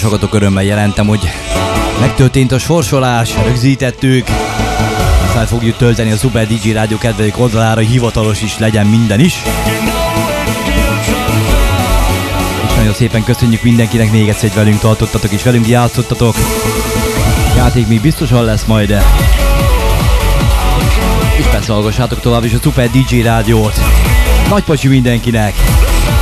hallgatók, örömmel jelentem, hogy megtörtént a sorsolás, rögzítettük. Fel fogjuk tölteni a Super DJ Rádió kedvelők oldalára, hivatalos is legyen minden is. És nagyon szépen köszönjük mindenkinek még egyszer, hogy velünk tartottatok és velünk játszottatok. Játék még biztosan lesz majd. És persze hallgassátok tovább is a Super DJ Rádiót. Nagy pasi mindenkinek!